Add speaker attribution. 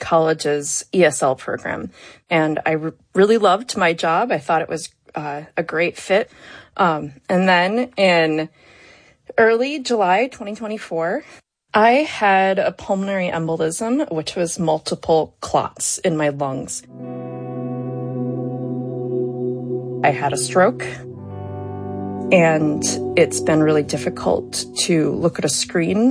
Speaker 1: college's ESL program. And I really loved my job. I thought it was a great fit. And then in early July 2024, I had a pulmonary embolism, which was multiple clots in my lungs. I had a stroke, and it's been really difficult to look at a screen